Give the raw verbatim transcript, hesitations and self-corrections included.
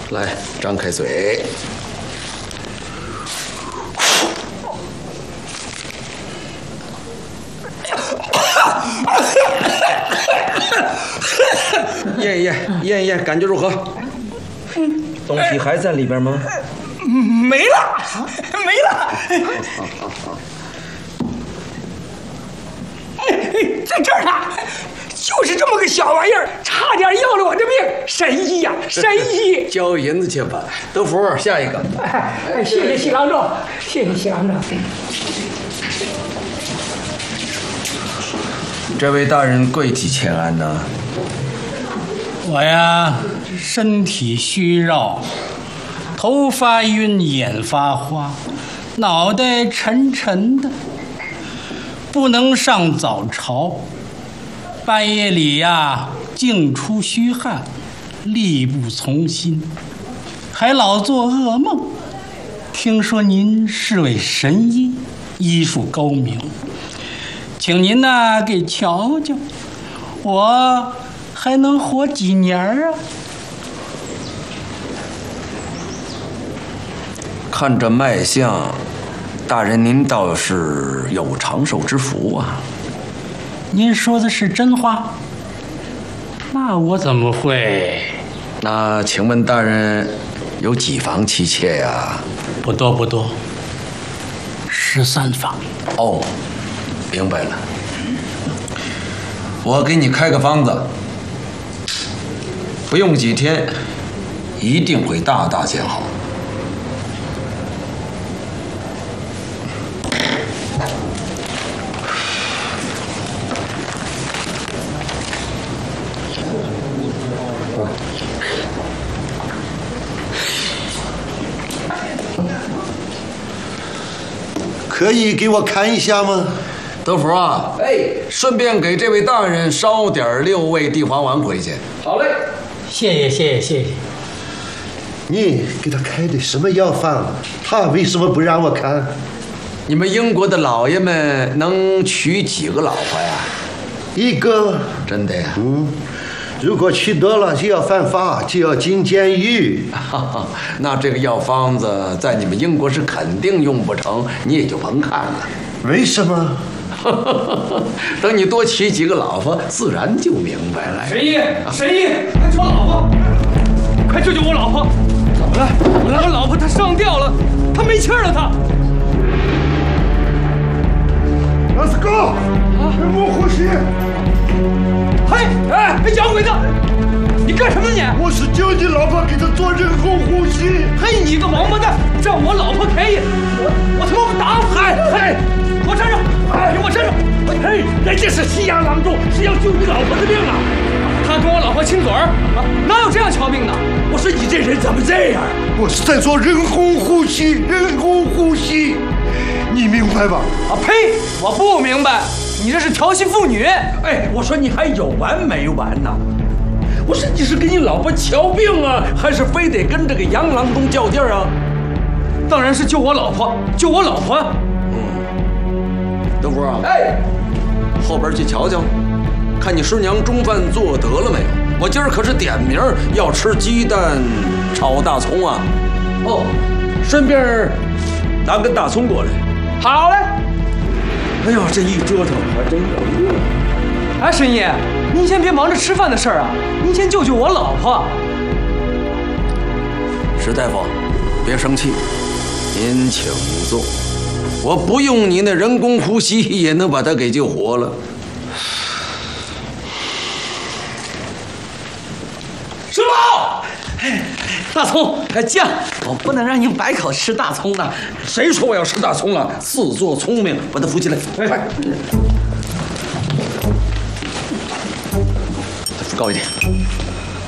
来，张开嘴。咽一咽，咽一咽，感觉如何？东西还在里边吗？ 没了，没了。在这儿呢，就是这么个小玩意儿，差点要了我的命。神医呀，神医！ 交银子去吧。德福，下一个。 哎，谢谢新郎中，谢谢新郎中。 这位大人贵体欠安呢？ 我呀，身体虚弱，头发晕，眼发花，脑袋沉沉的，不能上早朝。半夜里呀，竟出虚汗，力不从心，还老做噩梦。听说您是位神医，医术高明，请您呐给瞧瞧，我还能活几年啊？ 看这脉象，大人您倒是有长寿之福啊。 您说的是真话？那我怎么会？ 那请问大人有几房妻妾呀？ 不多不多，十三房。 哦，明白了。我给你开个方子，不用几天，一定会大大见好。 可以给我看一下吗？ 德福啊，哎，顺便给这位大人捎点六味地黄丸回去。 好嘞， 谢谢谢谢谢谢。 你给他开的什么药方？他为什么不让我看？ 你们英国的老爷们能娶几个老婆呀？ 一个。 真的呀？ 嗯。如果娶多了就要犯法，就要进监狱。 那这个药方子在你们英国是肯定用不成，你也就甭看了。 为什么？ 等你多娶几个老婆，自然就明白了。 神医，神医，快救我老婆！快救救我老婆！怎么了？我老婆她上吊了，她没气儿了，她。 Let's go！ 人工呼吸。 嘿，哎，洋鬼子，你干什么你？ 我是叫你老婆给她做人工呼吸。 嘿，你个王八蛋，占我老婆便宜，我我他妈不打死你！嘿，给我站上！哎，给我站上！嘿，人家是西洋郎中，是要救你老婆的命啊！他跟我老婆亲嘴儿啊，哪有这样瞧病的？我说你这人怎么这样？ 我是在做人工呼吸，人工呼吸，你明白吧？ 啊呸！我不明白。你这是调戏妇女！ 哎，我说你还有完没完呢？我说你是给你老婆瞧病啊，还是非得跟这个杨郎中较劲儿啊？ 当然是救我老婆，救我老婆。 嗯，德福啊， 哎， 后边去瞧瞧，看你师娘中饭做得了没有？我今儿可是点名要吃鸡蛋炒大葱啊！ 哦，顺便拿根大葱过来。 好嘞。 哎呦，这一折腾还真有用。 哎，神医，您先别忙着吃饭的事儿啊，您先救救我老婆。 石大夫，别生气，您请坐。我不用你那人工呼吸也能把她给救活了。 师傅，大葱酱，我不能让您白口吃大葱的。 谁说我要吃大葱了？自作聪明，把它扶起来，快！ 扶高一点。